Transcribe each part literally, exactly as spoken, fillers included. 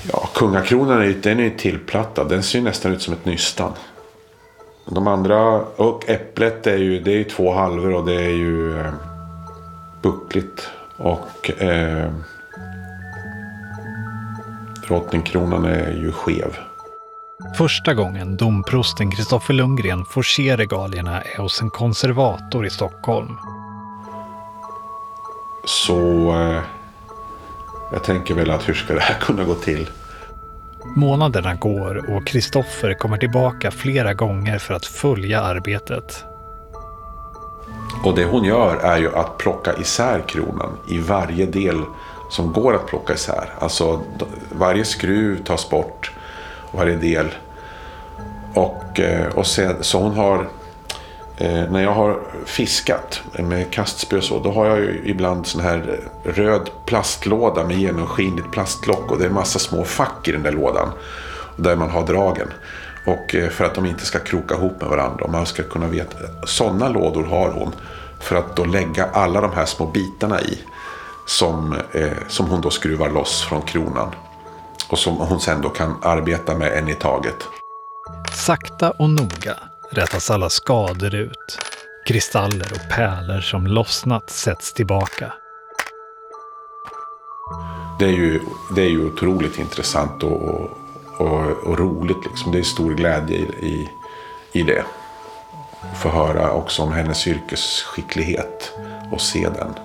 Ja, kungakronan är ju, den är ju tillplattad. Den ser ju nästan ut som ett nystan. De andra, och äpplet är ju, det är ju två halvor och det är ju eh, buckligt. Och eh, drottningkronan är ju skev. Första gången domprosten Kristoffer Lundgren får se regalierna är hos en konservator i Stockholm. Så eh, jag tänker väl att hur ska det här kunna gå till? Månaderna går och Kristoffer kommer tillbaka flera gånger för att följa arbetet. Och det hon gör är ju att plocka isär kronan i varje del som går att plocka isär. Alltså varje skruv tas bort, varje del. Och, och sen, så hon har, eh, när jag har fiskat med kastspö så, då har jag ju ibland sån här röd plastlåda med genomskinligt plastlock och det är en massa små fack i den där lådan där man har dragen. Och eh, för att de inte ska kroka ihop med varandra och man ska kunna veta, sådana lådor har hon för att då lägga alla de här små bitarna i som, eh, som hon då skruvar loss från kronan. Och som hon sen då kan arbeta med en i taget. Sakta och noga rättas alla skador ut. Kristaller och pärlor som lossnat sätts tillbaka. Det är ju, det är ju otroligt intressant och, och, och roligt. Liksom. Det är stor glädje i, i, i det. Få höra också om hennes yrkesskicklighet och se den.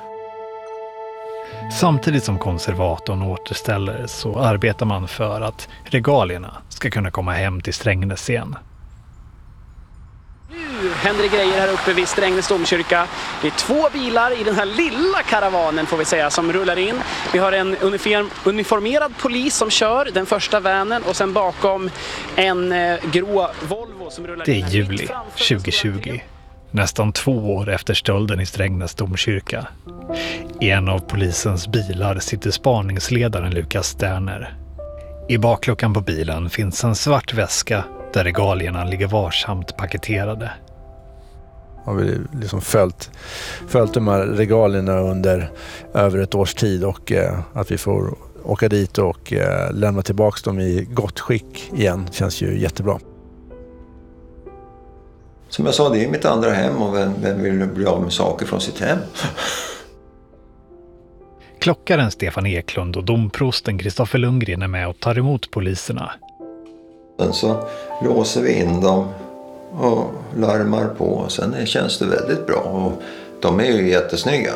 Samtidigt som konservatorn återställer så arbetar man för att regalierna ska kunna komma hem till Strängnäs igen. Nu händer det grejer här uppe vid Strängnäs domkyrka. Det är två bilar i den här lilla karavanen får vi säga som rullar in. Vi har en uniform, uniformerad polis som kör den första vanen och sen bakom en eh, grå Volvo som rullar in. Det är juli tjugohundratjugo. Nästan två år efter stölden i Strängnäs domkyrka. I en av polisens bilar sitter spaningsledaren Lukas Sterner. I bakluckan på bilen finns en svart väska där regalierna ligger varsamt paketerade. Har vi liksom följt, följt de här regalierna under över ett års tid och eh, att vi får åka dit och eh, lämna tillbaka dem i gott skick igen känns ju jättebra. Som jag sa, det är mitt andra hem och vem, vem vill bli av med saker från sitt hem? Klockaren Stefan Eklund och domprosten Kristoffer Lundgren är med och tar emot poliserna. Sen så låser vi in dem och larmar på. Sen känns det väldigt bra och de är ju jättesnygga.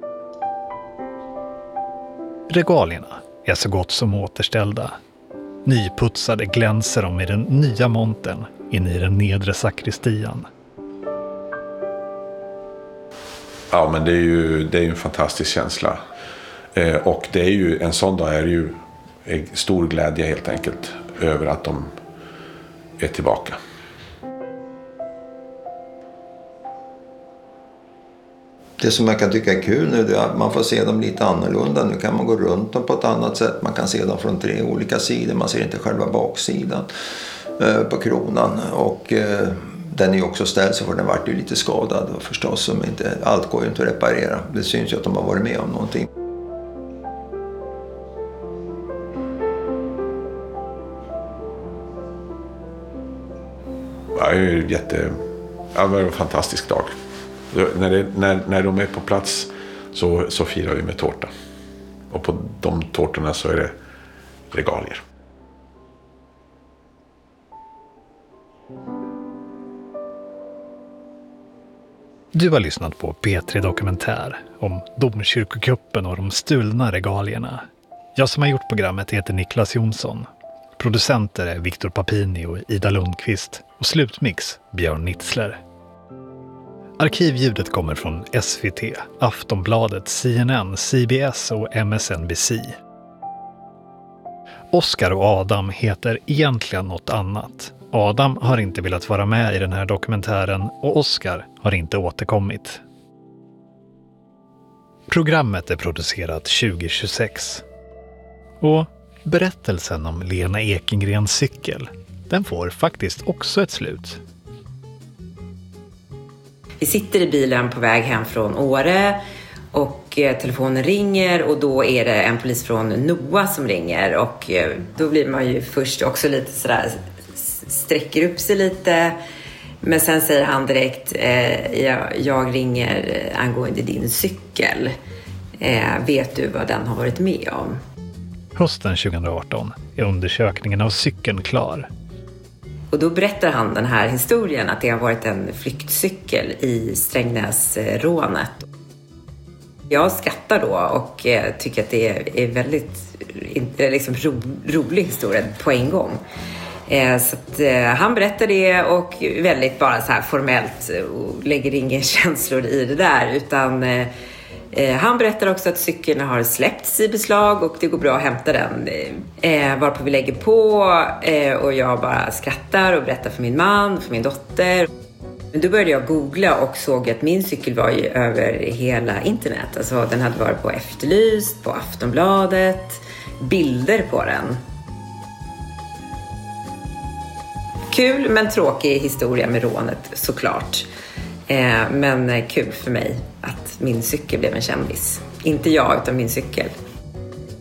Regalierna är så gott som återställda. Nyputsade glänser de i den nya montern in i den nedre sakristian. Ja, men det är ju, det är ju en fantastisk känsla. Eh, och det är ju, en sån dag är det ju en stor glädje helt enkelt över att de är tillbaka. Det som jag kan tycka är kul nu är att man får se dem lite annorlunda. Nu kan man gå runt dem på ett annat sätt. Man kan se dem från tre olika sidor. Man ser inte själva baksidan eh, på kronan. Och eh, den är ju också ställd så för den vart ju lite skadad. Och förstås, som inte, allt går ju inte att reparera. Det syns ju att de har varit med om någonting. Ja, det är ju jätte, ja, det var en fantastisk dag. När, det, när, när de är på plats så, så firar vi med tårta. Och på de tårtorna så är det regalier. Du har lyssnat på P tre Dokumentär om domkyrkokuppen och de stulna regalierna. Jag som har gjort programmet heter Niklas Jonsson. Producenter är Viktor Papini och Ida Lundqvist och slutmix Björn Nitzler. Arkivljudet kommer från S V T, Aftonbladet, C N N, C B S och M S N B C. Oscar och Adam heter egentligen något annat. Adam har inte velat vara med i den här dokumentären och Oscar har inte återkommit. Programmet är producerat tjugo tjugosex. Och berättelsen om Lena Ekengrens cykel, den får faktiskt också ett slut. Vi sitter i bilen på väg hem från Åre och Och eh, telefonen ringer och då är det en polis från Noa som ringer. Och eh, då blir man ju först också lite sådär, sträcker upp sig lite. Men sen säger han direkt, eh, jag, jag ringer angående din cykel. Eh, vet du vad den har varit med om? Hösten tjugoarton är undersökningen av cykeln klar. Och då berättar han den här historien att det har varit en flyktcykel i Strängnäsrånet. Jag skrattar då och eh, tycker att det är, är väldigt är liksom ro, rolig historia på en gång. Eh, så att, eh, han berättar det och väldigt bara så här formellt och lägger inga känslor i det där. Utan eh, eh, han berättar också att cykeln har släppts i beslag och det går bra att hämta den. Eh, varpå vi lägger på eh, och jag bara skrattar och berättar för min man, för min dotter. Men då började jag googla och såg att min cykel var ju över hela internet. Alltså den hade varit på Efterlyst, på Aftonbladet, bilder på den. Kul men tråkig historia med rånet såklart. Eh, men kul för mig att min cykel blev en kändis. Inte jag utan min cykel.